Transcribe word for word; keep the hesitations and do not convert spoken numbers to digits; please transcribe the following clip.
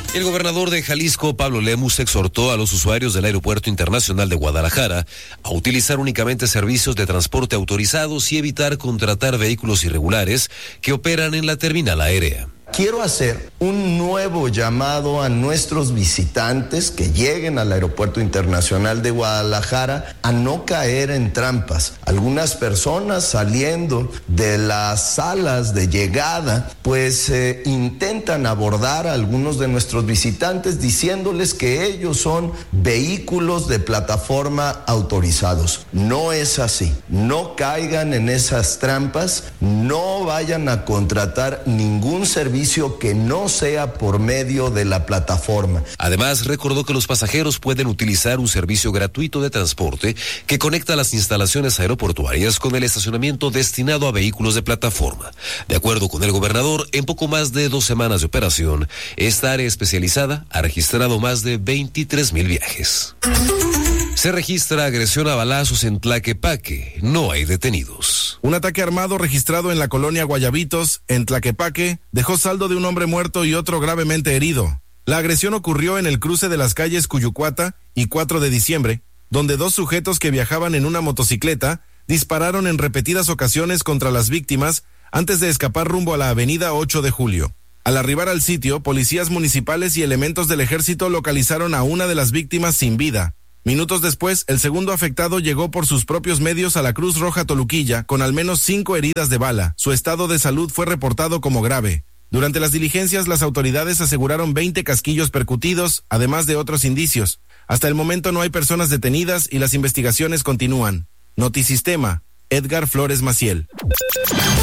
El gobernador de Jalisco, Pablo Lemus, exhortó a los usuarios del Aeropuerto Internacional de Guadalajara a utilizar únicamente servicios de transporte autorizados y evitar contratar vehículos irregulares que operan en la terminal aérea. Quiero hacer un nuevo llamado a nuestros visitantes que lleguen al Aeropuerto Internacional de Guadalajara a no caer en trampas. Algunas personas saliendo de las salas de llegada pues eh, intentan abordar a algunos de nuestros visitantes diciéndoles que ellos son vehículos de plataforma autorizados. No es así. No caigan en esas trampas, no vayan a contratar ningún servicio que no sea por medio de la plataforma. Además, recordó que los pasajeros pueden utilizar un servicio gratuito de transporte que conecta las instalaciones aeroportuarias con el estacionamiento destinado a vehículos de plataforma. De acuerdo con el gobernador, en poco más de dos semanas de operación, esta área especializada ha registrado más de veintitrés mil viajes. Se registra agresión a balazos en Tlaquepaque. No hay detenidos. Un ataque armado registrado en la colonia Guayabitos, en Tlaquepaque, dejó saldo de un hombre muerto y otro gravemente herido. La agresión ocurrió en el cruce de las calles Cuyucuata y cuatro de diciembre, donde dos sujetos que viajaban en una motocicleta dispararon en repetidas ocasiones contra las víctimas antes de escapar rumbo a la avenida ocho de julio. Al arribar al sitio, policías municipales y elementos del ejército localizaron a una de las víctimas sin vida. Minutos después, el segundo afectado llegó por sus propios medios a la Cruz Roja Toluquilla con al menos cinco heridas de bala. Su estado de salud fue reportado como grave. Durante las diligencias, las autoridades aseguraron veinte casquillos percutidos, además de otros indicios. Hasta el momento no hay personas detenidas y las investigaciones continúan. Notisistema, Edgar Flores Maciel.